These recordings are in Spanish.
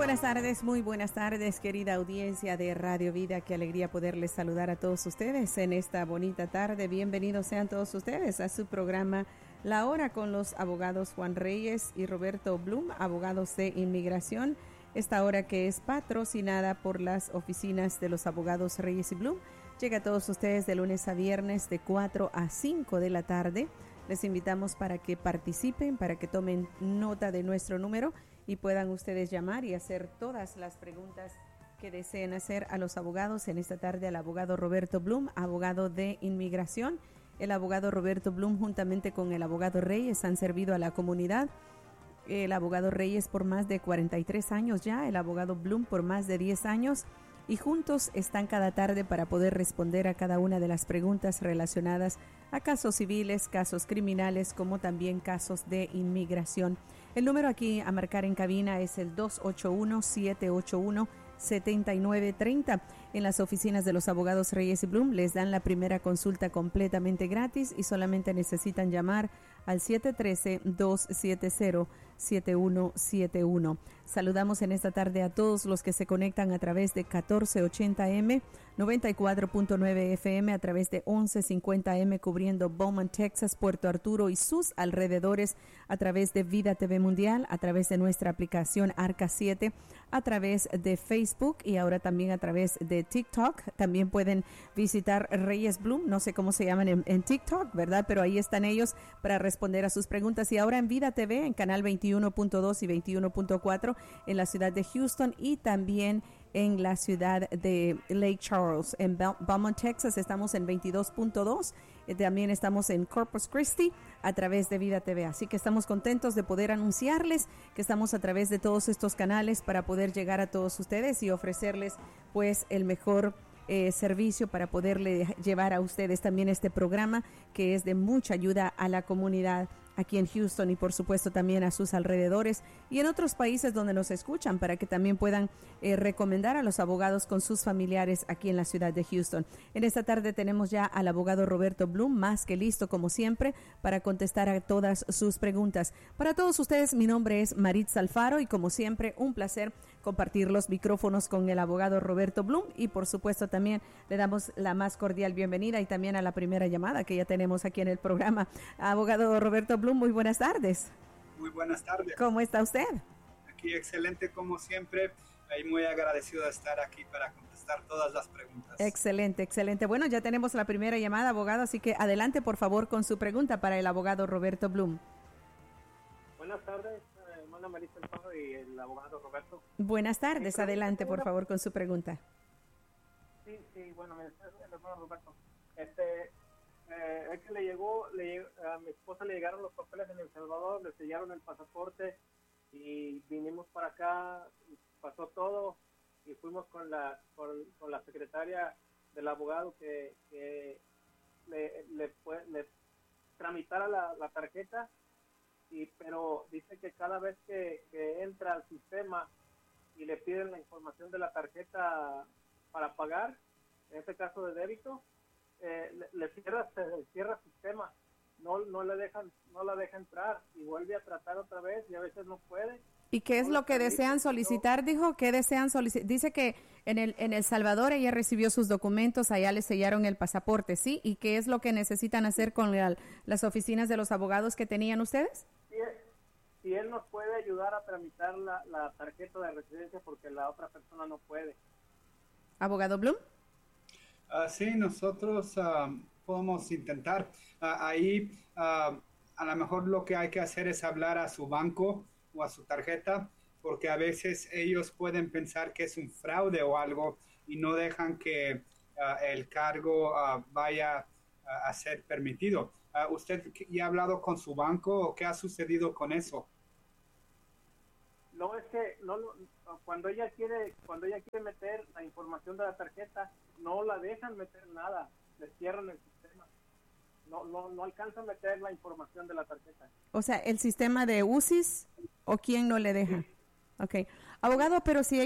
muy buenas tardes, querida audiencia de Radio Vida. Qué alegría poderles saludar a todos ustedes en esta bonita tarde. Bienvenidos sean todos ustedes a su programa La Hora con los abogados Juan Reyes y Roberto Blum, abogados de inmigración. Esta hora que es patrocinada por las oficinas de los abogados Reyes y Blum. Llega a todos ustedes de lunes a viernes de 4 a 5 de la tarde. Les invitamos para que participen, para que tomen nota de nuestro número y puedan ustedes llamar y hacer todas las preguntas que deseen hacer a los abogados. En esta tarde al abogado Roberto Blum, abogado de inmigración. El abogado Roberto Blum juntamente con el abogado Reyes han servido a la comunidad. El abogado Reyes por más de 43 años ya, el abogado Blum por más de 10 años. Y juntos están cada tarde para poder responder a cada una de las preguntas relacionadas a casos civiles, casos criminales, como también casos de inmigración. El número aquí a marcar en cabina es el 281-781-7930. En las oficinas de los abogados Reyes y Blum les dan la primera consulta completamente gratis y solamente necesitan llamar al 713-270-7171. Saludamos en esta tarde a todos los que se conectan a través de 1480M, 94.9 FM, a través de 1150M cubriendo Beaumont, Texas, Puerto Arturo y sus alrededores, a través de Vida TV Mundial, a través de nuestra aplicación Arca 7, a través de Facebook y ahora también a través de TikTok. También pueden visitar Reyes Blum, no sé cómo se llaman en TikTok, ¿verdad? Pero ahí están ellos para responder a sus preguntas. Y ahora en Vida TV, en canal 21.2 y 21.4 en la ciudad de Houston y también en la ciudad de Lake Charles. En Beaumont, Texas, estamos en 22.2. También estamos en Corpus Christi a través de Vida TV. Así que estamos contentos de poder anunciarles que estamos a través de todos estos canales para poder llegar a todos ustedes y ofrecerles pues el mejor servicio para poderle llevar a ustedes también este programa que es de mucha ayuda a la comunidad aquí en Houston y por supuesto también a sus alrededores y en otros países donde nos escuchan para que también puedan recomendar a los abogados con sus familiares aquí en la ciudad de Houston. En esta tarde tenemos ya al abogado Roberto Blum, más que listo como siempre para contestar a todas sus preguntas. Para todos ustedes, mi nombre es Maritza Alfaro y como siempre un placer compartir los micrófonos con el abogado Roberto Blum y por supuesto también le damos la más cordial bienvenida y también a la primera llamada que ya tenemos aquí en el programa. Abogado Roberto Blum, muy buenas tardes. Muy buenas tardes. ¿Cómo está usted? Aquí excelente como siempre y muy agradecido de estar aquí para contestar todas las preguntas. Excelente, excelente. Bueno, ya tenemos la primera llamada, abogado, así que adelante por favor con su pregunta para el abogado Roberto Blum. Buenas tardes, hermana Marisa Alfaro y el abogado Roberto. Buenas tardes, adelante por favor con su pregunta. Sí, bueno, el hermano Roberto. Es que a mi esposa le llegaron los papeles en El Salvador, le sellaron el pasaporte y vinimos para acá, pasó todo y fuimos con la secretaria del abogado que le tramitara la tarjeta, pero dice que cada vez que entra al sistema y le piden la información de la tarjeta para pagar, en este caso de débito, le cierra el sistema, no la deja entrar y vuelve a tratar otra vez y a veces no puede. ¿Y qué es lo que desean solicitar? Dijo, ¿qué desean solicitar? Dice que en El Salvador ella recibió sus documentos, allá le sellaron el pasaporte, ¿sí? ¿Y qué es lo que necesitan hacer con las oficinas de los abogados que tenían ustedes? Si él nos puede ayudar a tramitar la tarjeta de residencia porque la otra persona no puede. ¿Abogado Blum? Sí, nosotros podemos intentar. A lo mejor lo que hay que hacer es hablar a su banco o a su tarjeta, porque a veces ellos pueden pensar que es un fraude o algo y no dejan que el cargo vaya a ser permitido. ¿Usted ya ha hablado con su banco o qué ha sucedido con eso? No, es que cuando ella quiere meter la información de la tarjeta, no la dejan meter nada, le cierran el sistema. No alcanza a meter la información de la tarjeta. O sea, ¿el sistema de UCIS o quién no le deja? Sí. Okay. Abogado, pero si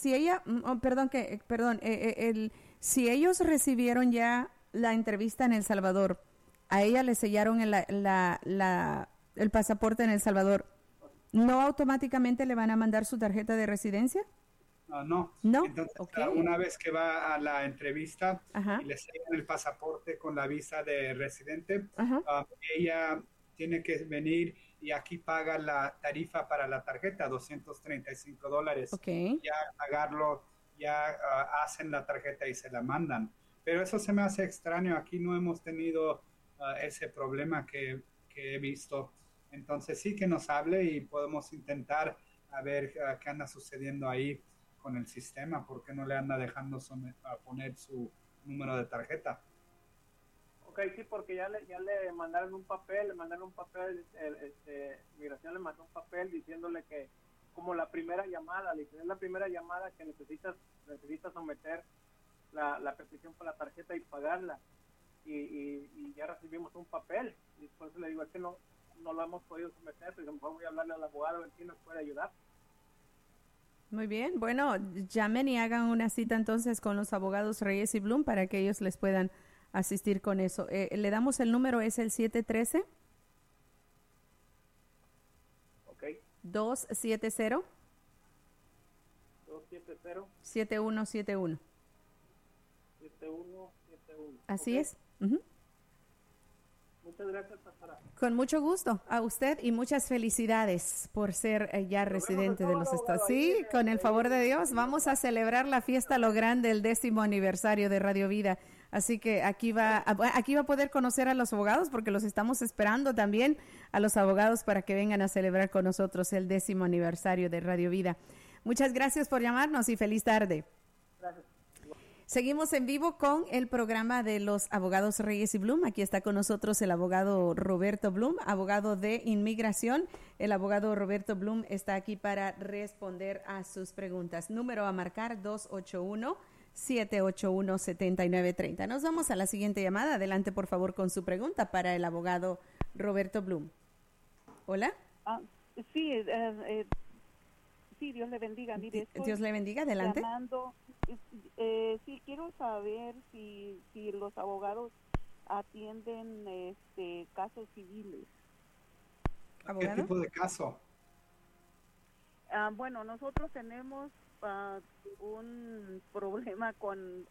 ellos recibieron ya la entrevista en El Salvador, a ella le sellaron el pasaporte en El Salvador, ¿No automáticamente le van a mandar su tarjeta de residencia? No. No. Entonces, Okay. una vez que va a la entrevista Ajá. y le sellan el pasaporte con la visa de residente, Ajá. ella tiene que venir y aquí paga la tarifa para la tarjeta, $235. Okay. Ya pagarlo, ya hacen la tarjeta y se la mandan. Pero eso se me hace extraño. Aquí no hemos tenido ese problema que he visto. Entonces sí que nos hable y podemos intentar a ver qué anda sucediendo ahí con el sistema, por qué no le anda dejando poner su número de tarjeta. Ok, sí, porque ya le mandaron un papel, Migración le mandó un papel diciéndole que como la primera llamada, le dicen, es la primera llamada que necesita someter la petición por la tarjeta y pagarla. Y ya recibimos un papel, y por eso le digo, es que no lo hemos podido someter, pero a lo mejor voy a hablarle al abogado a ver si nos puede ayudar. Muy bien, bueno, llamen y hagan una cita entonces con los abogados Reyes y Blum para que ellos les puedan asistir con eso. Le damos el número, es el 713 270 7171. Así es. Muchas gracias, pastora. Con mucho gusto a usted y muchas felicidades por ser ya residente de los Estados Unidos. Sí, con el favor de Dios, vamos a celebrar la fiesta a lo grande, el 10º aniversario de Radio Vida. Así que aquí va a poder conocer a los abogados porque los estamos esperando también a los abogados para que vengan a celebrar con nosotros el 10º aniversario de Radio Vida. Muchas gracias por llamarnos y feliz tarde. Gracias. Seguimos en vivo con el programa de los abogados Reyes y Blum. Aquí está con nosotros el abogado Roberto Blum, abogado de inmigración. El abogado Roberto Blum está aquí para responder a sus preguntas. Número a marcar 281-781-7930. Nos vamos a la siguiente llamada. Adelante, por favor, con su pregunta para el abogado Roberto Blum. Hola. Sí, sí, Dios le bendiga. Mire, Dios le bendiga, adelante. Llamando, sí, quiero saber si los abogados atienden casos civiles. ¿Qué tipo de caso? Bueno, nosotros tenemos un problema con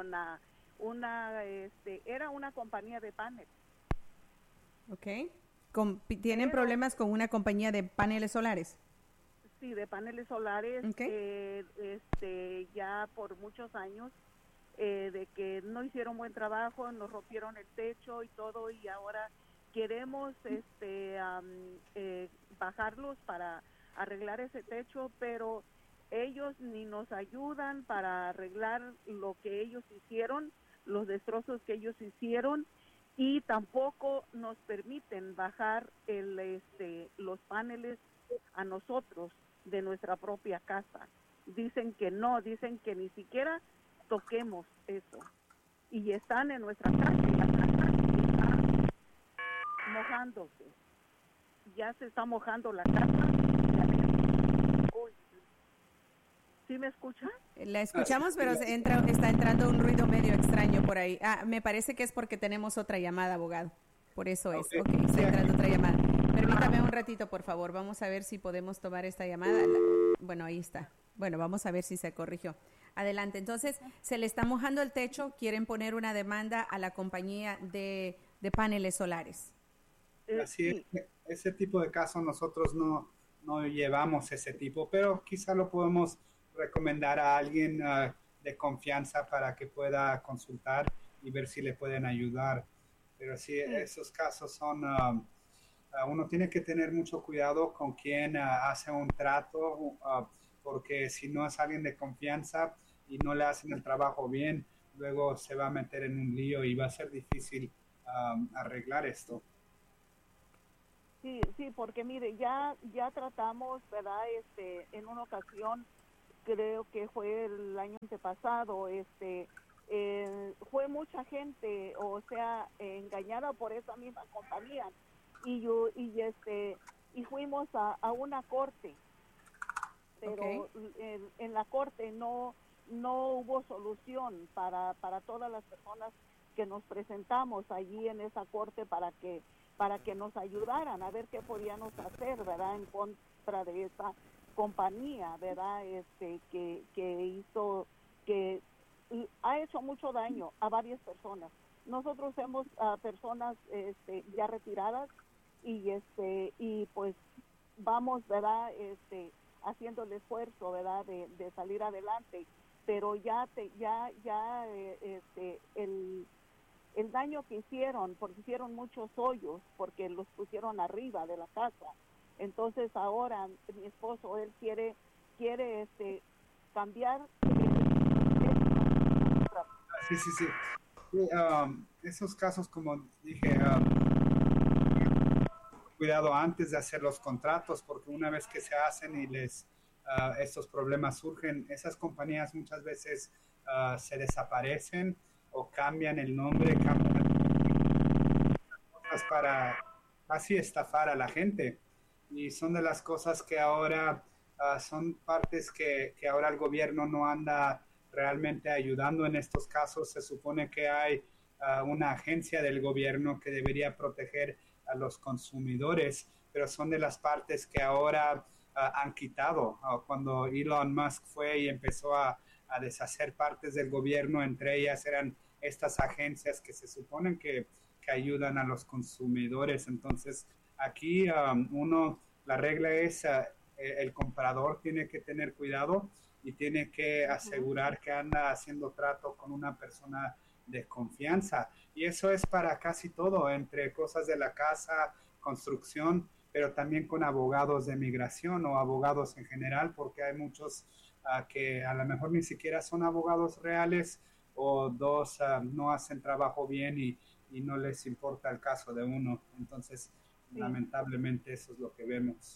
era una compañía de paneles. Okay. ¿Tienen problemas con una compañía de paneles solares? Sí, de paneles solares, okay. Ya por muchos años, de que no hicieron buen trabajo, nos rompieron el techo y todo, y ahora queremos bajarlos para arreglar ese techo, pero ellos ni nos ayudan para arreglar lo que ellos hicieron, los destrozos que ellos hicieron, y tampoco nos permiten bajar los paneles a nosotros de nuestra propia casa. Dicen que no, dicen que ni siquiera toquemos eso. Y están en nuestra casa y la casa está mojándose. Ya se está mojando la casa. ¿Sí me escucha? La escuchamos, pero está entrando un ruido medio extraño por ahí. Me parece que es porque tenemos otra llamada, abogado. Por eso es. Okay, está entrando otra llamada. Permítame un ratito, por favor. Vamos a ver si podemos tomar esta llamada. Bueno, ahí está. Bueno, vamos a ver si se corrigió. Adelante. Entonces, se le está mojando el techo. Quieren poner una demanda a la compañía de paneles solares. Así es. Ese tipo de casos nosotros no llevamos ese tipo, pero quizá lo podemos recomendar a alguien de confianza para que pueda consultar y ver si le pueden ayudar. Pero sí, esos casos son... uno tiene que tener mucho cuidado con quien hace un trato, porque si no es alguien de confianza y no le hacen el trabajo bien, luego se va a meter en un lío y va a ser difícil arreglar esto. Sí, porque mire, ya tratamos, ¿verdad? En una ocasión, creo que fue el año antepasado, fue mucha gente, o sea, engañada por esa misma compañía. Y fuimos a una corte, pero en la corte no hubo solución para todas las personas que nos presentamos allí en esa corte para que nos ayudaran a ver qué podíamos hacer, ¿verdad? contra de esa compañía, ¿verdad? Que ha hecho mucho daño a varias personas. Nosotros hemos personas ya retiradas y pues vamos, ¿verdad? Haciendo el esfuerzo, ¿verdad? De salir adelante, pero el daño que hicieron, porque hicieron muchos hoyos, porque los pusieron arriba de la casa. Entonces ahora mi esposo, él quiere cambiar. Sí. Sí, esos casos, como dije, cuidado antes de hacer los contratos, porque una vez que se hacen y estos problemas surgen, esas compañías muchas veces se desaparecen o cambian el nombre, cambian cosas para así estafar a la gente. Y son de las cosas que ahora son partes que ahora el gobierno no anda realmente ayudando en estos casos. Se supone que hay una agencia del gobierno que debería proteger a los consumidores, pero son de las partes que ahora han quitado. Cuando Elon Musk fue y empezó a deshacer partes del gobierno, entre ellas eran estas agencias que se suponen que ayudan a los consumidores. Entonces, aquí la regla es el comprador tiene que tener cuidado y tiene que asegurar que anda haciendo trato con una persona de confianza. Y eso es para casi todo, entre cosas de la casa, construcción, pero también con abogados de migración o abogados en general, porque hay muchos que a lo mejor ni siquiera son abogados reales o dos no hacen trabajo bien y no les importa el caso de uno. Entonces, lamentablemente eso es lo que vemos.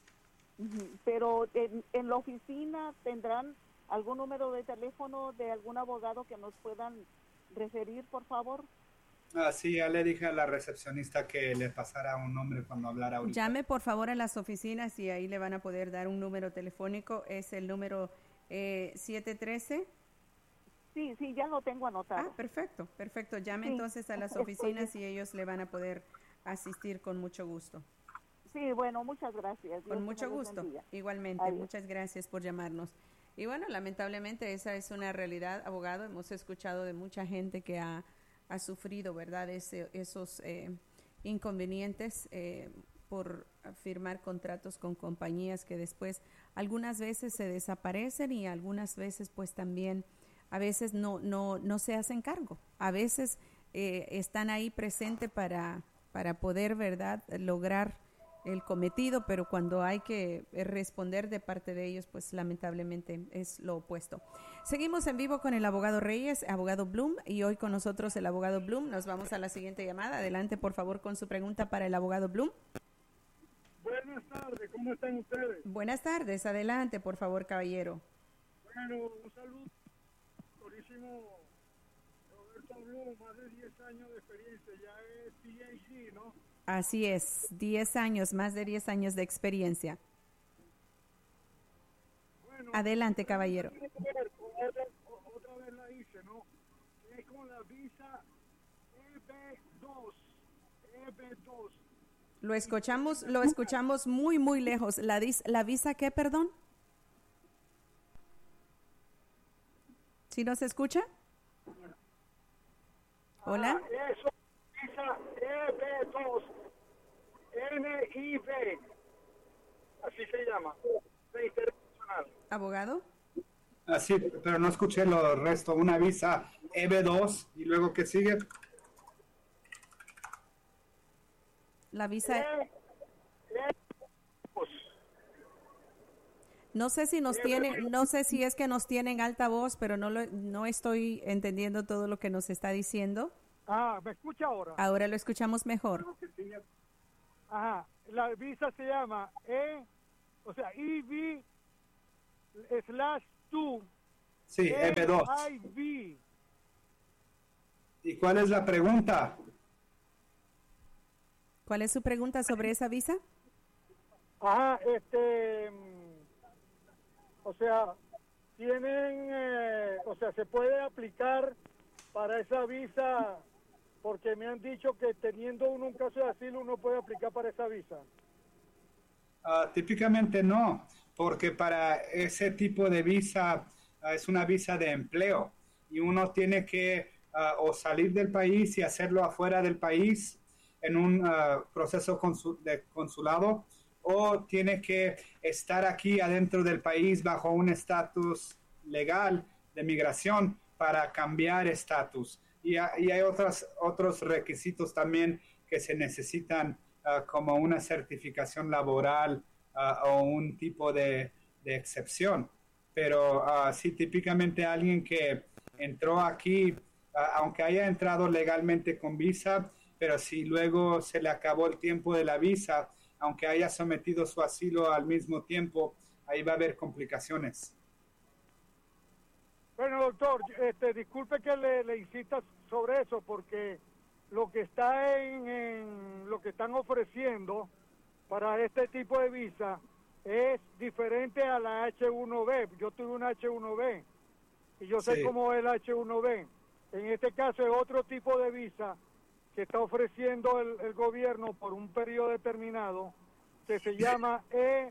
Pero en la oficina tendrán algún número de teléfono de algún abogado que nos puedan referir, por favor. Sí, ya le dije a la recepcionista que le pasara un nombre cuando hablara ahorita. Llame por favor a las oficinas y ahí le van a poder dar un número telefónico. Es el número 713. Sí, ya lo tengo anotado. Perfecto. Llame entonces a las oficinas y ellos le van a poder asistir con mucho gusto. Sí, bueno, muchas gracias. Con mucho gusto. Igualmente, adiós. Muchas gracias por llamarnos. Y bueno, lamentablemente esa es una realidad, abogado. Hemos escuchado de mucha gente que ha sufrido, ¿verdad? Esos inconvenientes por firmar contratos con compañías que después algunas veces se desaparecen y algunas veces pues también a veces no se hacen cargo. A veces están ahí presentes para poder, ¿verdad?, lograr el cometido, pero cuando hay que responder de parte de ellos, pues lamentablemente es lo opuesto. Seguimos en vivo con el abogado Reyes, abogado Bloom, y hoy con nosotros el abogado Bloom. Nos vamos a la siguiente llamada. Adelante, por favor, con su pregunta para el abogado Bloom. Buenas tardes, ¿cómo están ustedes? Buenas tardes, adelante, por favor, caballero. Bueno, un saludo, doctorísimo Roberto Bloom, más de 10 años de experiencia, ya es PhD, ¿no? Así es, 10 años, más de 10 años de experiencia. Bueno, adelante, caballero. Otra vez la hice, ¿no? Es con la visa EB2. Lo escuchamos muy lejos. ¿La visa qué, perdón? ¿Sí nos escucha? ¿Hola? Eso, visa EB2. NIB, así se llama, de interés nacional. ¿Abogado? Sí, pero no escuché lo resto. Una visa EB2 y luego ¿qué sigue? La visa... No sé si es que nos tienen alta voz, pero no estoy entendiendo todo lo que nos está diciendo. ¿Me escucha ahora? Ahora lo escuchamos mejor. Ajá, la visa se llama EB/2. Sí, EB2. IV. ¿Y cuál es la pregunta? ¿Cuál es su pregunta sobre esa visa? Ajá, se puede aplicar para esa visa, porque me han dicho que teniendo uno un caso de asilo uno puede aplicar para esa visa. Típicamente no, porque para ese tipo de visa es una visa de empleo y uno tiene que o salir del país y hacerlo afuera del país en un proceso de consulado, o tiene que estar aquí adentro del país bajo un estatus legal de migración para cambiar estatus. Y hay otros requisitos también que se necesitan, como una certificación laboral o un tipo de excepción. Pero sí, típicamente alguien que entró aquí, aunque haya entrado legalmente con visa, pero si luego se le acabó el tiempo de la visa, aunque haya sometido su asilo al mismo tiempo, ahí va a haber complicaciones. Bueno, doctor, disculpe que le insista sobre eso, porque lo que está en lo que están ofreciendo para este tipo de visa es diferente a la H1B. Yo tuve una H1B y yo sé cómo es el H1B. En este caso es otro tipo de visa que está ofreciendo el gobierno por un periodo determinado, que se llama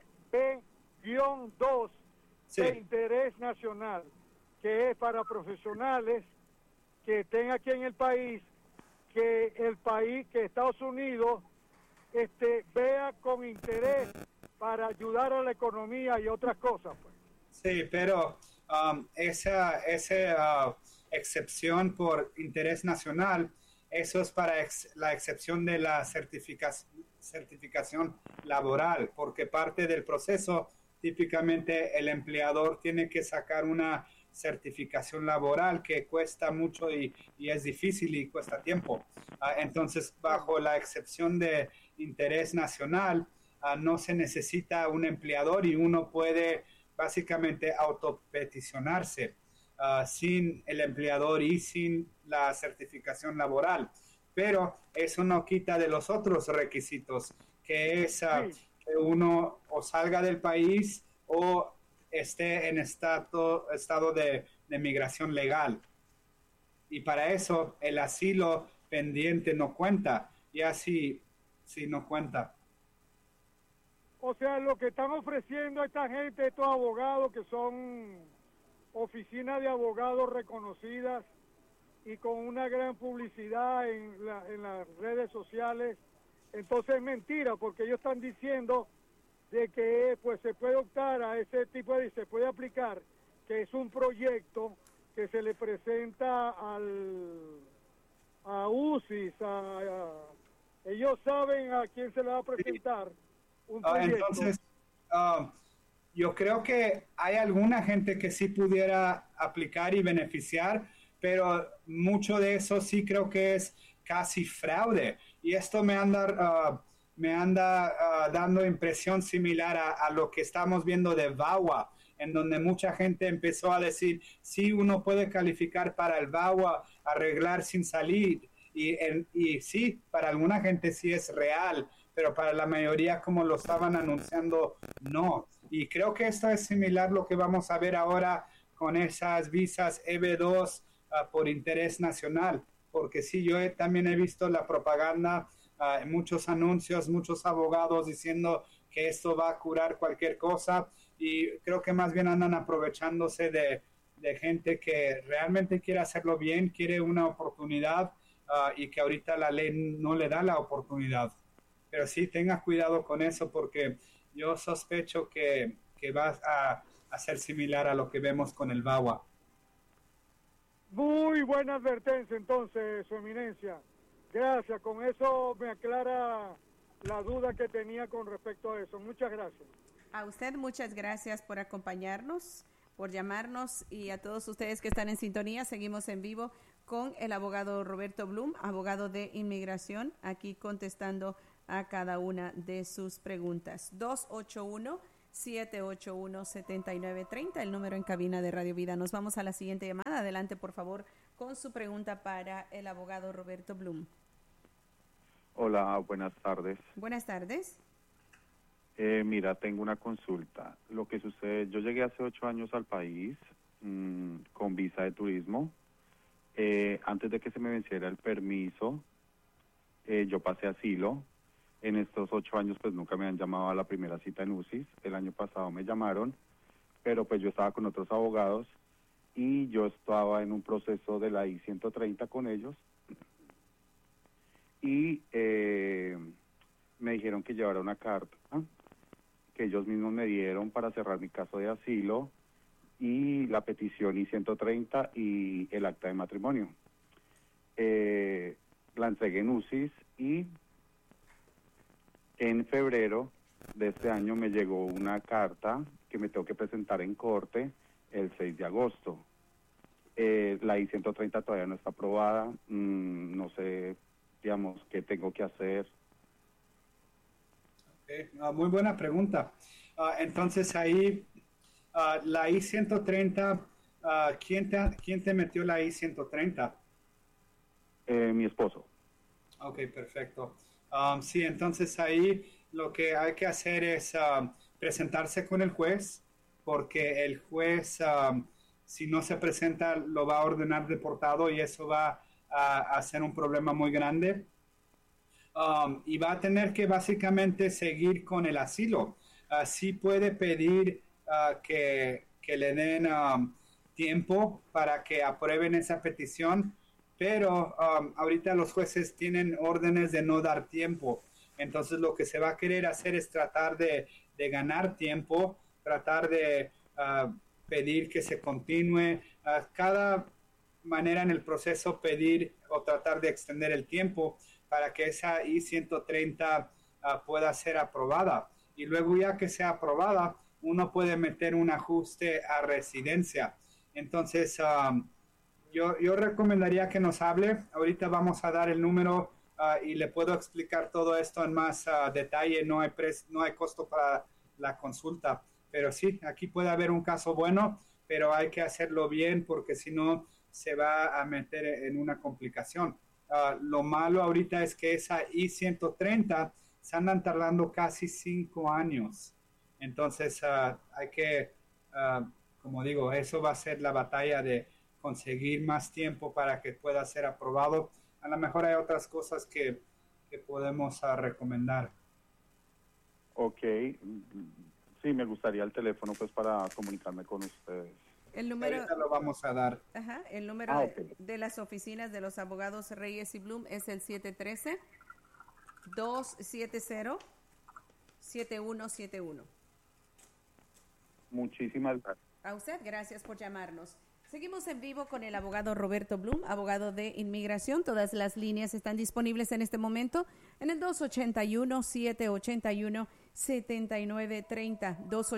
EP-2 de interés nacional, que es para profesionales que estén aquí en el país, que el país, que Estados Unidos vea con interés para ayudar a la economía y otras cosas, pues. Sí, pero esa excepción por interés nacional, eso es para la excepción de la certificación laboral, porque parte del proceso, típicamente el empleador tiene que sacar una certificación laboral que cuesta mucho y es difícil y cuesta tiempo. Entonces, bajo la excepción de interés nacional, no se necesita un empleador y uno puede básicamente autopeticionarse sin el empleador y sin la certificación laboral. Pero eso no quita de los otros requisitos, que es que uno o salga del país o esté en estado de migración legal. Y para eso el asilo pendiente no cuenta, y así sí no cuenta. O sea, lo que están ofreciendo esta gente, estos abogados que son oficinas de abogados reconocidas y con una gran publicidad en las redes sociales, entonces es mentira, porque ellos están diciendo de que pues se puede optar a ese tipo de, se puede aplicar, que es un proyecto que se le presenta a UCIS, ellos saben a quién se le va a presentar un proyecto. Entonces, yo creo que hay alguna gente que sí pudiera aplicar y beneficiar, pero mucho de eso sí creo que es casi fraude. Y esto me anda dando impresión similar a lo que estamos viendo de VAWA, en donde mucha gente empezó a decir, sí, uno puede calificar para el VAWA, arreglar sin salir. Y sí, para alguna gente sí es real, pero para la mayoría, como lo estaban anunciando, no. Y creo que esto es similar a lo que vamos a ver ahora con esas visas EB2 por interés nacional, porque sí, yo también he visto la propaganda, muchos anuncios, muchos abogados diciendo que esto va a curar cualquier cosa, y creo que más bien andan aprovechándose de gente que realmente quiere hacerlo bien, quiere una oportunidad, y que ahorita la ley no le da la oportunidad. Pero sí, tenga cuidado con eso, porque yo sospecho que va a ser similar a lo que vemos con el VAWA. Muy buena advertencia entonces, Su Eminencia. Gracias, con eso me aclara la duda que tenía con respecto a eso. Muchas gracias. A usted muchas gracias por acompañarnos, por llamarnos, y a todos ustedes que están en sintonía. Seguimos en vivo con el abogado Roberto Blum, abogado de inmigración, aquí contestando a cada una de sus preguntas. 281-781-7930, el número en cabina de Radio Vida. Nos vamos a la siguiente llamada. Adelante, por favor, con su pregunta para el abogado Roberto Blum. Hola, buenas tardes. Buenas tardes. Mira, tengo una consulta. Lo que sucede, yo llegué hace 8 años al país con visa de turismo. Antes de que se me venciera el permiso, yo pasé asilo. En estos 8 años pues nunca me han llamado a la primera cita en UCIS. El año pasado me llamaron, pero pues yo estaba con otros abogados y yo estaba en un proceso de la I-130 con ellos y me dijeron que llevara una carta que ellos mismos me dieron para cerrar mi caso de asilo y la petición I-130 y el acta de matrimonio. La entregué en UCIS y en febrero de este año me llegó una carta que me tengo que presentar en corte el 6 de agosto. La I-130 todavía no está aprobada, no sé, digamos, qué tengo que hacer. Okay. Muy buena pregunta. Entonces ahí, la I-130, ¿quién te metió la I-130? Mi esposo. Ok, perfecto. Sí, entonces ahí lo que hay que hacer es presentarse con el juez, porque el juez, si no se presenta, lo va a ordenar deportado y eso va a ser un problema muy grande. Y va a tener que básicamente seguir con el asilo. Sí puede pedir que le den tiempo para que aprueben esa petición, pero ahorita los jueces tienen órdenes de no dar tiempo. Entonces lo que se va a querer hacer es tratar de ganar tiempo, tratar de pedir que se continúe. Cada manera en el proceso pedir o tratar de extender el tiempo para que esa I-130 pueda ser aprobada. Y luego ya que sea aprobada, uno puede meter un ajuste a residencia. Entonces, yo recomendaría que nos hable. Ahorita vamos a dar el número y le puedo explicar todo esto en más detalle. No hay costo para la consulta. Pero sí, aquí puede haber un caso bueno, pero hay que hacerlo bien porque si no se va a meter en una complicación. Lo malo ahorita es que esa I-130 se andan tardando casi 5 años. Entonces hay que, como digo, eso va a ser la batalla de conseguir más tiempo para que pueda ser aprobado. A lo mejor hay otras cosas que podemos recomendar. Ok, sí, me gustaría el teléfono pues para comunicarme con ustedes. El número, ahorita lo vamos a dar. Ajá, el número Okay. de las oficinas de los abogados Reyes y Bloom es el 713-270-7171. Muchísimas gracias. A usted, gracias por llamarnos. Seguimos en vivo con el abogado Roberto Bloom, abogado de inmigración. Todas las líneas están disponibles en este momento en el 281-781-7930.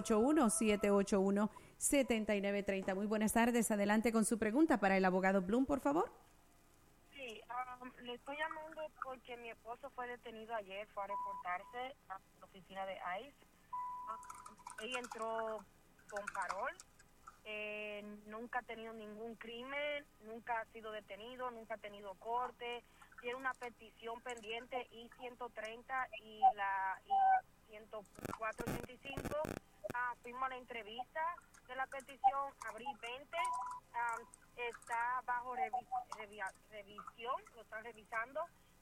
281-781-7930. Muy buenas tardes. Adelante con su pregunta para el abogado Bloom, por favor. Sí, le estoy llamando porque mi esposo fue detenido ayer, fue a reportarse a la oficina de ICE. Él entró con parol. Nunca ha tenido ningún crimen, nunca ha sido detenido, nunca ha tenido corte. Tiene una petición pendiente I-130 y la I-104-85. Fuimos a la entrevista de la petición, abril 20. Está bajo revisión, lo están revisando.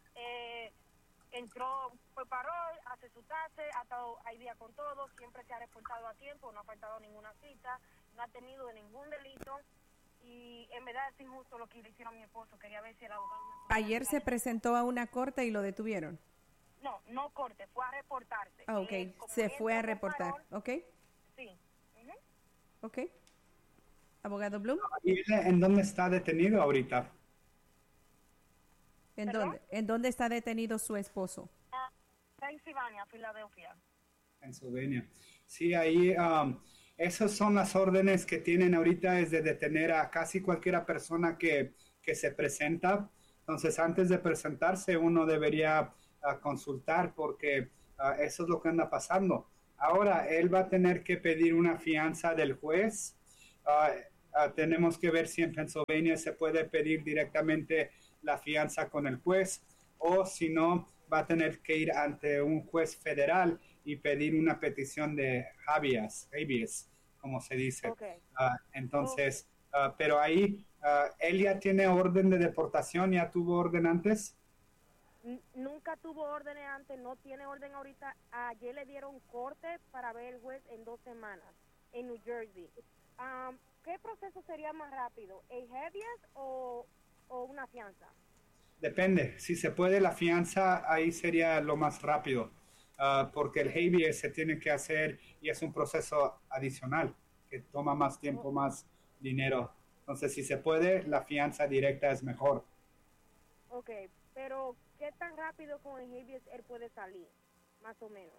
Entró, fue parol, hace su tase, ha estado ahí día con todo, siempre se ha reportado a tiempo, no ha faltado ninguna cita, no ha tenido ningún delito y en verdad es injusto lo que le hicieron a mi esposo. Quería ver si el abogado... Ayer se presentó a una corte y lo detuvieron. No corte, fue a reportarse. Ok, se fue a reportar, parol, ok. Sí. Ok. Abogado Bloom, ¿Y en dónde está detenido ahorita? ¿En dónde está detenido su esposo? Pensilvania, Filadelfia. Pennsylvania. Sí, ahí esas son las órdenes que tienen ahorita, es de detener a casi cualquier persona que se presenta. Entonces, antes de presentarse, uno debería consultar porque eso es lo que anda pasando. Ahora, él va a tener que pedir una fianza del juez. Tenemos que ver si en Pennsylvania se puede pedir directamente la fianza con el juez o si no, va a tener que ir ante un juez federal y pedir una petición de habeas, como se dice. Okay. Entonces, pero ahí, ¿él ya tiene orden de deportación? ¿Ya tuvo orden antes? Nunca tuvo órdenes antes, no tiene orden ahorita. Ayer le dieron corte para ver el juez en 2 semanas en New Jersey. ¿Qué proceso sería más rápido, el habeas o una fianza? Depende, si se puede la fianza, ahí sería lo más rápido, porque el habeas se tiene que hacer y es un proceso adicional que toma más tiempo, más dinero. Entonces, si se puede, la fianza directa es mejor. Ok, pero ¿qué tan rápido con el habeas él puede salir, más o menos?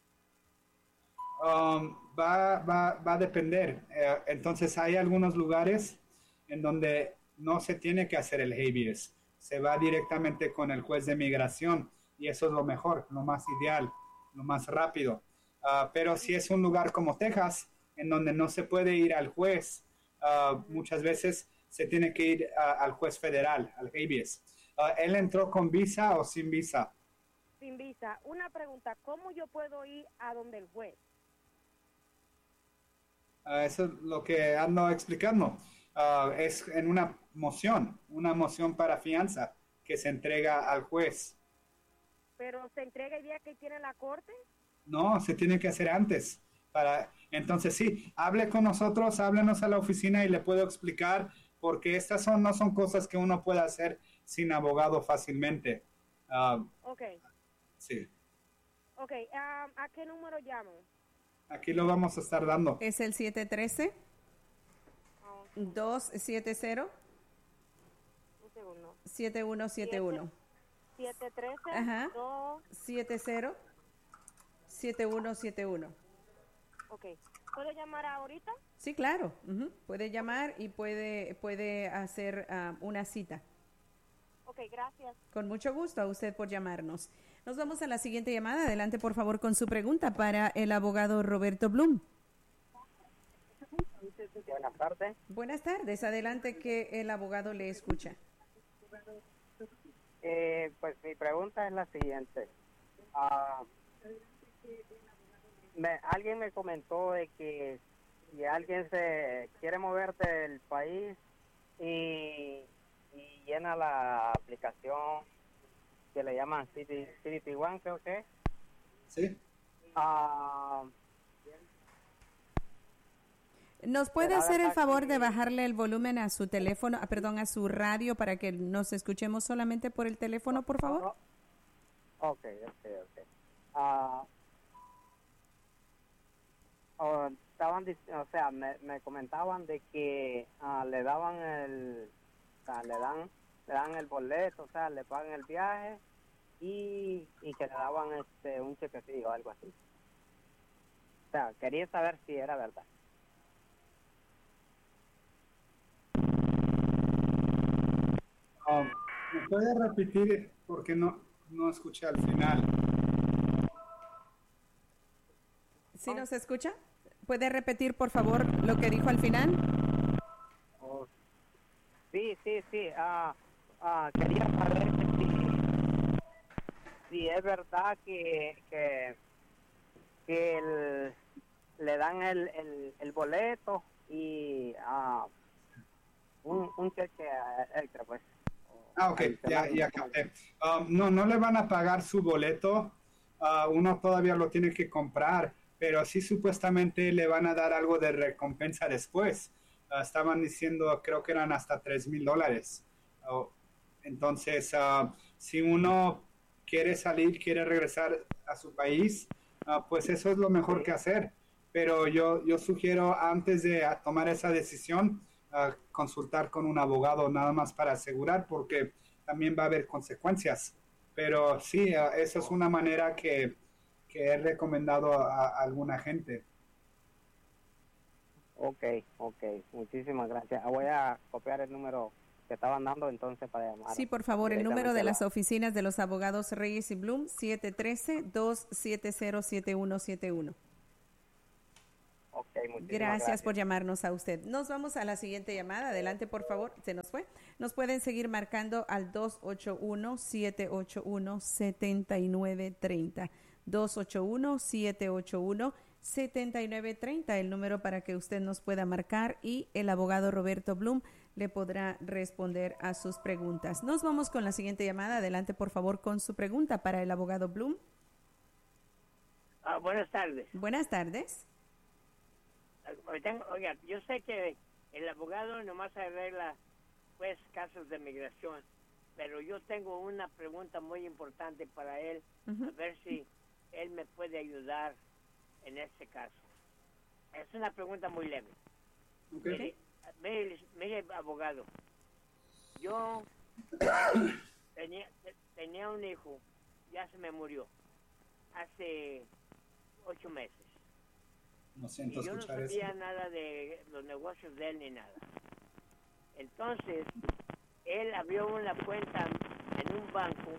Va a depender. Entonces, hay algunos lugares en donde no se tiene que hacer el habeas. Se va directamente con el juez de migración y eso es lo mejor, lo más ideal, lo más rápido. Pero si es un lugar como Texas, en donde no se puede ir al juez, muchas veces se tiene que ir al juez federal, al habeas. ¿Él entró con visa o sin visa? Sin visa. Una pregunta, ¿cómo yo puedo ir a donde el juez? Eso es lo que ando explicando. Es en una moción para fianza que se entrega al juez. ¿Pero se entrega el día que tiene la corte? No, se tiene que hacer antes. Entonces sí, hable con nosotros, háblenos a la oficina y le puedo explicar, porque estas no son cosas que uno pueda hacer sin abogado fácilmente. Ok. Sí. Ok, ¿a qué número llamo? Aquí lo vamos a estar dando. Es el 713-270. Un segundo. 7171. 713 Ajá. 2. 70-7171. Ok. ¿Puedo llamar ahorita? Sí, claro. Puede llamar y puede hacer una cita. Ok, gracias. Con mucho gusto a usted por llamarnos. Nos vamos a la siguiente llamada. Adelante, por favor, con su pregunta para el abogado Roberto Blum. Buenas tardes. Buenas tardes. Adelante, que el abogado le escucha. Pues mi pregunta es la siguiente. Alguien me comentó de que si alguien se quiere mover del país y llena la aplicación que le llaman CBP One, creo que. Sí. ¿Nos puede hacer el favor de bajarle el volumen a su teléfono, a su radio, para que nos escuchemos solamente por el teléfono, por favor? Ok. Me comentaban de que le daban le dan el boleto, o sea, le pagan el viaje y que le daban un chequecillo o algo así. O sea, quería saber si era verdad. ¿Me puede repetir? Porque no escuché al final. ¿Sí nos escucha? ¿Puede repetir, por favor, lo que dijo al final? Sí. Quería saber si es verdad que le dan el boleto y un cheque extra, pues. Ok, ya capté. No le van a pagar su boleto. Uno todavía lo tiene que comprar, pero sí supuestamente le van a dar algo de recompensa después. Estaban diciendo, creo que eran hasta $3,000. Entonces, si uno quiere salir, quiere regresar a su país, pues eso es lo mejor que hacer. Pero yo sugiero, antes de tomar esa decisión, consultar con un abogado, nada más para asegurar, porque también va a haber consecuencias. Pero sí, eso es una manera que he recomendado a alguna gente. Ok, muchísimas gracias. Voy a copiar el número que estaban dando entonces para llamar. Sí, por favor, el número de las oficinas de los abogados Reyes y Blum, 713-270-7171. Okay, gracias por llamarnos a usted. Nos vamos a la siguiente llamada. Adelante, por favor. Se nos fue. Nos pueden seguir marcando al 281-781-7930. 281-781-7930. 7930, el número para que usted nos pueda marcar y el abogado Roberto Bloom le podrá responder a sus preguntas. Nos vamos con la siguiente llamada. Adelante, por favor, con su pregunta para el abogado Bloom. Buenas tardes. Buenas tardes. Oiga, yo sé que el abogado nomás arregla pues casos de migración, pero yo tengo una pregunta muy importante para él, a ver si él me puede ayudar en este caso. Es una pregunta muy leve. Okay. Mire, abogado, yo tenía un hijo, ya se me murió, hace 8 meses. No siento y yo no escuchar sabía eso. nada de los negocios de él ni nada. Entonces, él abrió una cuenta en un banco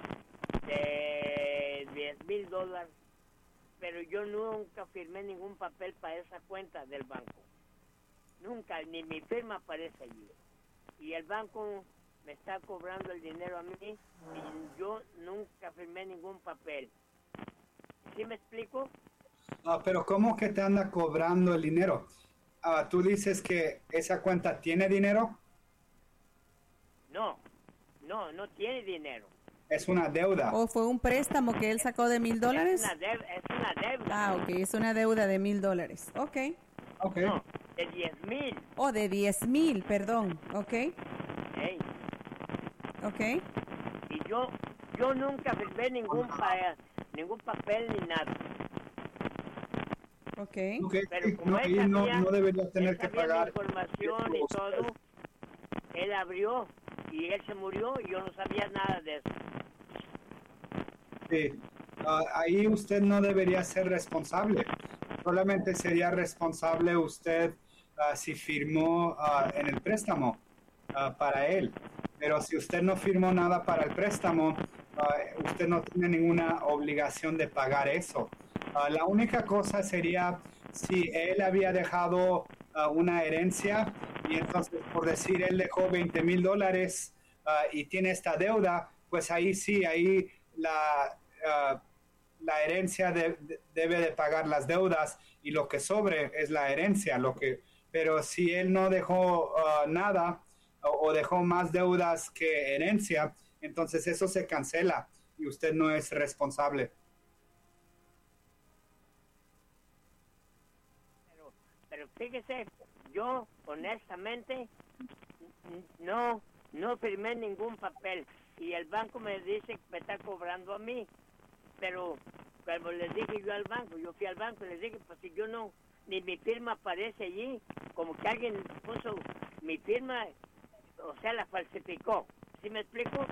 de $10,000, pero yo nunca firmé ningún papel para esa cuenta del banco. Nunca, ni mi firma aparece allí. Y el banco me está cobrando el dinero a mí y yo nunca firmé ningún papel. ¿Sí me explico? Pero ¿cómo que te anda cobrando el dinero? ¿Tú dices que esa cuenta tiene dinero? No tiene dinero. Es una deuda. ¿O fue un préstamo que él sacó de $1,000? Es una deuda. Ok, es una deuda de $1,000. Ok. No, de 10,000. Oh, de 10,000, perdón. Ok. Hey. Ok. Y yo nunca firmé ningún papel ni nada. Ok. Pero como él sabía, no debería tener que sabía pagar la información y todo, él abrió y él se murió y yo no sabía nada de eso. Sí. Ahí usted no debería ser responsable. Solamente sería responsable usted si firmó en el préstamo para él. Pero si usted no firmó nada para el préstamo, usted no tiene ninguna obligación de pagar eso. La única cosa sería si él había dejado una herencia y entonces, por decir, él dejó $20,000 y tiene esta deuda, pues ahí sí, ahí la herencia debe de pagar las deudas y lo que sobre es la herencia. Pero si él no dejó nada o dejó más deudas que herencia, entonces eso se cancela y usted no es responsable. Pero fíjese, yo honestamente no firmé ningún papel y el banco me dice que me está cobrando a mí. Pero cuando les dije yo al banco, yo fui al banco y les dije, pues si yo no, ni mi firma aparece allí, como que alguien puso mi firma, o sea, la falsificó. ¿Sí me explico?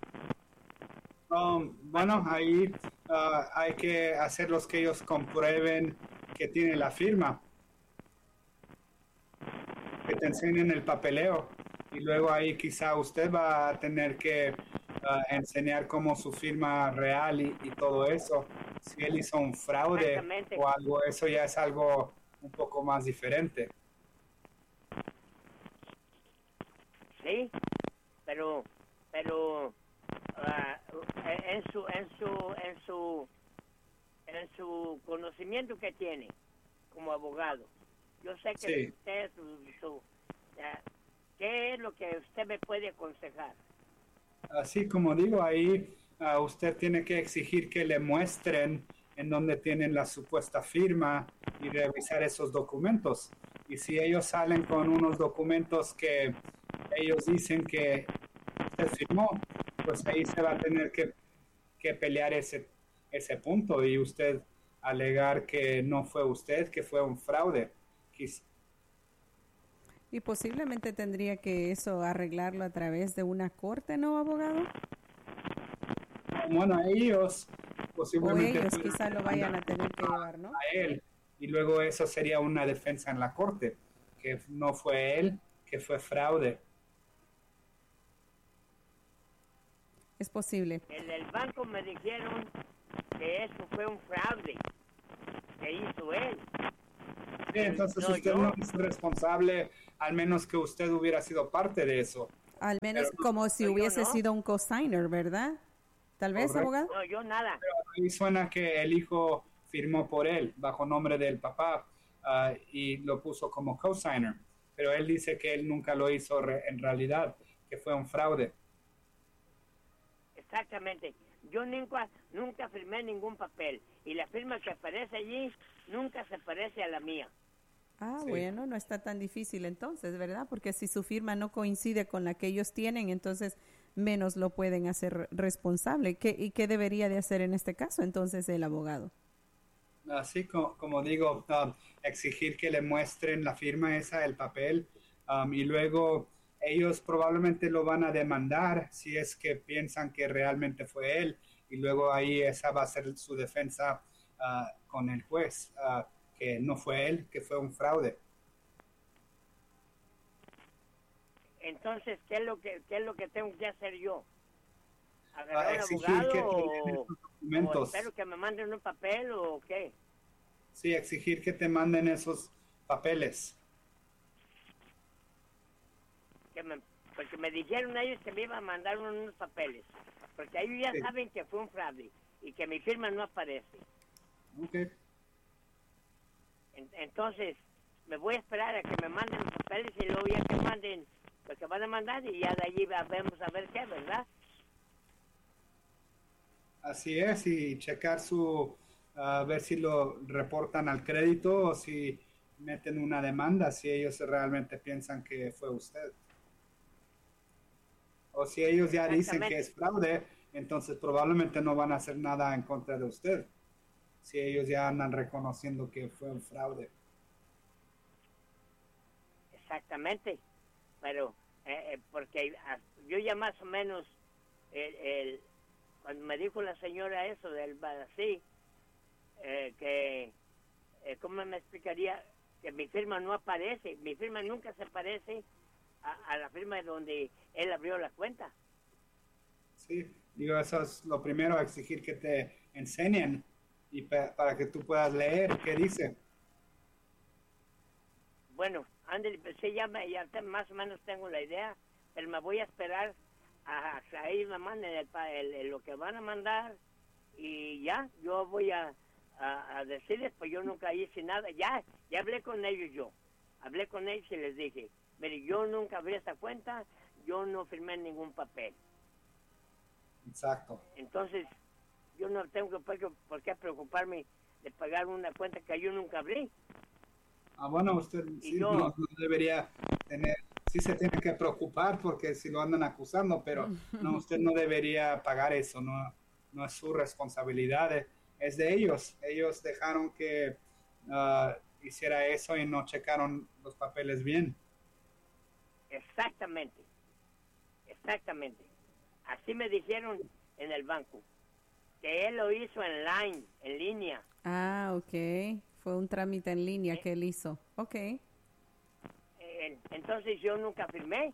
Bueno, ahí hay que hacerlos que ellos comprueben que tiene la firma, que te enseñen el papeleo y luego ahí quizá usted va a tener que enseñar como su firma real y todo eso. Si él hizo un fraude o algo, eso ya es algo un poco más diferente. Sí, pero en su conocimiento que tiene como abogado, yo sé que sí. usted ¿qué es lo que usted me puede aconsejar? Así como digo, ahí usted tiene que exigir que le muestren en dónde tienen la supuesta firma y revisar esos documentos. Y si ellos salen con unos documentos que ellos dicen que usted firmó, pues ahí se va a tener que pelear ese punto y usted alegar que no fue usted, que fue un fraude. Y posiblemente tendría que eso arreglarlo a través de una corte, ¿no, abogado? Bueno, ellos posiblemente... O ellos quizá lo vayan a tener que llevar, ¿no? A él. Y luego eso sería una defensa en la corte, que no fue él, que fue fraude. Es posible. En el banco me dijeron que eso fue un fraude que hizo él. Sí, entonces usted no es responsable, al menos que usted hubiera sido parte de eso. Al menos como si hubiese sido un cosigner, ¿verdad? Tal vez, correcto. abogado. No, yo nada. Pero ahí suena que el hijo firmó por él bajo nombre del papá y lo puso como cosigner, pero él dice que él nunca lo hizo en realidad, que fue un fraude. Exactamente. Yo nunca firmé ningún papel y la firma que aparece allí nunca se parece a la mía. Ah, sí. Bueno, no está tan difícil entonces, ¿verdad? Porque si su firma no coincide con la que ellos tienen, entonces menos lo pueden hacer responsable. ¿Y qué debería de hacer en este caso entonces el abogado? Así como digo, exigir que le muestren la firma esa, el papel, y luego ellos probablemente lo van a demandar si es que piensan que realmente fue él, y luego ahí esa va a ser su defensa con el juez, que no fue él, que fue un fraude. Entonces, ¿qué es lo que tengo que hacer yo? ¿Agarrar un abogado o espero que me manden un papel o qué? Sí, exigir que te manden esos papeles. Porque me dijeron ellos que me iban a mandar unos papeles, porque ellos ya saben que fue un fraude y que mi firma no aparece. Okay. Entonces, me voy a esperar a que me manden los papeles y luego ya que manden lo que van a mandar y ya de allí vamos a ver qué, ¿verdad? Así es, y checar ver si lo reportan al crédito o si meten una demanda, si ellos realmente piensan que fue usted. O si ellos ya dicen que es fraude, entonces probablemente no van a hacer nada en contra de usted. Si ellos ya andan reconociendo que fue un fraude. Exactamente, pero porque yo ya más o menos, cuando me dijo la señora eso del así, ¿cómo me explicaría? Que mi firma no aparece, mi firma nunca se parece a la firma donde él abrió la cuenta. Sí, digo, eso es lo primero, exigir que te enseñen y para que tú puedas leer qué dice. Bueno, André, pues sí, ya más o menos tengo la idea, pero me voy a esperar a ahí me manden lo que van a mandar y ya, yo voy a decirles, pues yo nunca hice nada, ya hablé con ellos hablé con ellos y les dije, mire, yo nunca abrí esta cuenta, yo no firmé ningún papel. Exacto. Entonces, yo no tengo por qué preocuparme de pagar una cuenta que yo nunca abrí. Bueno, usted sí, no debería tener, sí se tiene que preocupar porque si lo andan acusando, pero no, usted no debería pagar eso, no es su responsabilidad, es de ellos. Ellos dejaron que hiciera eso y no checaron los papeles bien. Exactamente. Así me dijeron en el banco, que él lo hizo en línea. Ah, ok. Fue un trámite en línea que él hizo. Ok. Entonces yo nunca firmé.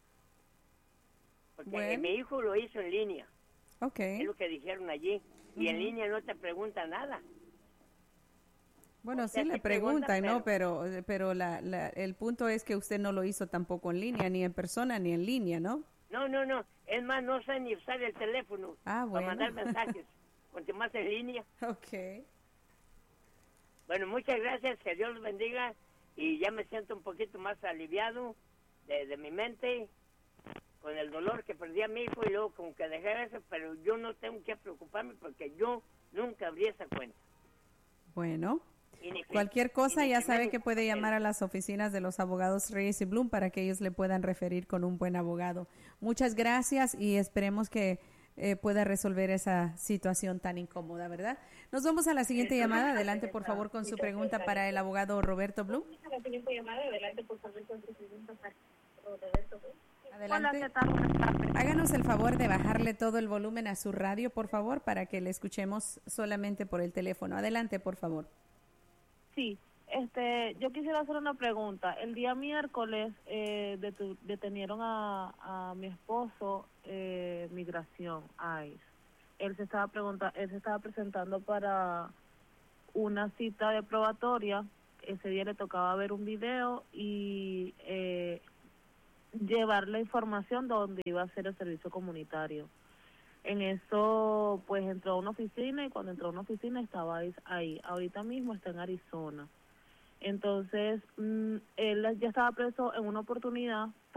Porque mi hijo lo hizo en línea. Ok. Es lo que dijeron allí. Y en línea no te pregunta nada. Bueno, sí le preguntan, ¿no? Pero el punto es que usted no lo hizo tampoco en línea, ni en persona, ni en línea, ¿no? No. Es más, no sé ni usar el teléfono para mandar mensajes. Cuanto más en línea. Ok. Bueno, muchas gracias, que Dios los bendiga y ya me siento un poquito más aliviado de mi mente con el dolor que perdí a mi hijo y luego como que dejé eso, pero yo no tengo que preocuparme porque yo nunca abrí esa cuenta. Bueno, cualquier cosa ya sabe que puede llamar a las oficinas de los abogados Reyes y Bloom para que ellos le puedan referir con un buen abogado. Muchas gracias y esperemos que pueda resolver esa situación tan incómoda, ¿verdad? Nos vamos a la siguiente llamada. Adelante, por favor, con su pregunta para el abogado Roberto Bloom. Adelante. Hola, ¿qué tal? Buenas tardes. Háganos el favor de bajarle todo el volumen a su radio, por favor, para que le escuchemos solamente por el teléfono. Adelante, por favor. Sí, yo quisiera hacer una pregunta. El día miércoles detenieron a mi esposo, migración, ICE. Él se estaba presentando para una cita de probatoria. Ese día le tocaba ver un video y llevar la información donde iba a hacer el servicio comunitario. En eso, pues entró a una oficina y cuando entró a una oficina estaba ahí. Ahorita mismo está en Arizona. Entonces, él ya estaba preso en una oportunidad